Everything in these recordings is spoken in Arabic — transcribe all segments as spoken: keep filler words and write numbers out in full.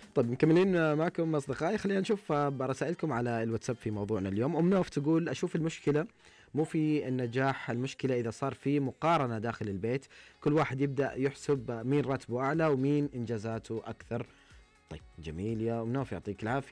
طيب مكملين معكم أصدقائي، خلينا نشوف رسائلكم على الواتساب في موضوعنا اليوم. أم نوف تقول أشوف المشكلة مو في النجاح، المشكلة إذا صار في مقارنة داخل البيت، كل واحد يبدأ يحسب مين راتبه أعلى ومين إنجازاته أكثر. طيب جميل يا أم نوف، يعطيك العافية.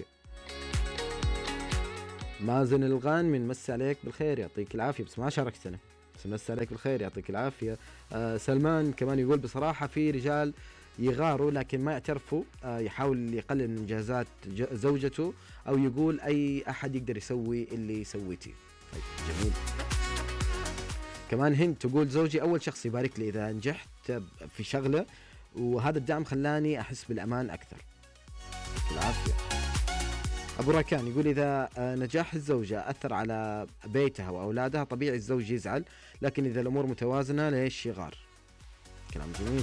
مازن الغان من مس عليك بالخير، يعطيك العافية، بس ما شاركتنا، بس مس عليك بالخير يعطيك العافية. آه سلمان كمان يقول بصراحة في رجال يغاروا لكن ما يعترفوا، آه يحاول يقلل من إنجازات زوجته أو يقول أي أحد يقدر يسوي اللي سويتي. طيب جميل. كمان هند تقول زوجي أول شخص يبارك لي إذا نجحت في شغلة، وهذا الدعم خلاني أحس بالأمان أكثر. العافية. أبو راكان يقول إذا نجاح الزوجة أثر على بيتها وأولادها طبيعي الزوج يزعل، لكن إذا الأمور متوازنة ليش يغار؟ كلام جميل.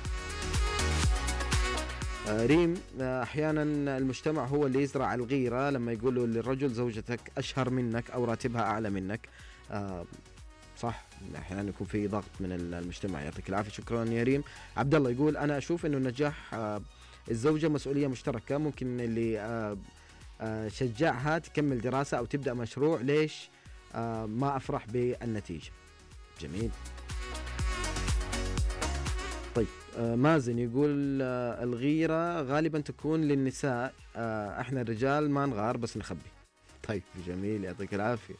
ريم أحيانا المجتمع هو اللي يزرع الغيرة لما يقولوا للرجل زوجتك أشهر منك أو راتبها أعلى منك. آه صح، أحيانا يكون في ضغط من المجتمع. يعطيك العافية، شكرا يا ريم. عبد الله يقول أنا أشوف إنه نجاح آه الزوجة مسؤولية مشتركة، ممكن اللي آه آه شجعها تكمل دراسة أو تبدأ مشروع، ليش آه ما أفرح بالنتيجة. جميل. طيب آه مازن يقول آه الغيرة غالبا تكون للنساء، آه احنا الرجال ما نغار بس نخبي. طيب جميل، يعطيك العافية.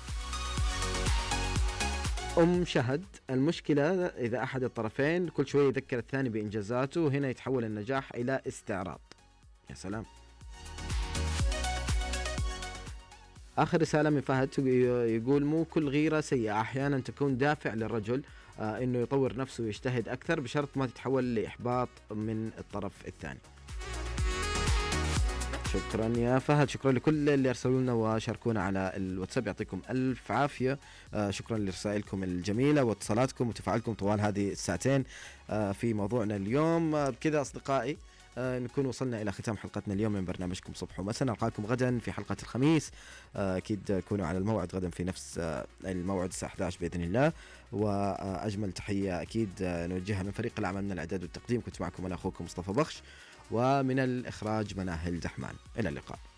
أم شهد المشكلة إذا أحد الطرفين كل شوية يذكر الثاني بإنجازاته، هنا يتحول النجاح إلى استعراض. يا سلام. آخر رسالة من فهد يقول مو كل غيرة سيئة، أحيانا تكون دافع للرجل آه إنه يطور نفسه ويجتهد أكثر بشرط ما تتحول لإحباط من الطرف الثاني. شكرا يا فهد، شكرا لكل اللي أرسلوا لنا وشاركونا على الواتساب، يعطيكم ألف عافية. آه شكرا لرسائلكم الجميلة واتصالاتكم وتفاعلكم طوال هذه الساعتين آه في موضوعنا اليوم. آه بكذا أصدقائي آه نكون وصلنا إلى ختام حلقتنا اليوم من برنامجكم صبح ومساء. نلقاكم غدا في حلقة الخميس، آه أكيد كونوا على الموعد غدا في نفس آه الموعد الساعة إحدى عشر بإذن الله. وأجمل تحية أكيد آه نوجهها من فريق العمل من الإعداد والتقديم، كنت معكم أنا أخوكم مصطفى بخش، ومن الإخراج مناهل دحمان. إلى اللقاء.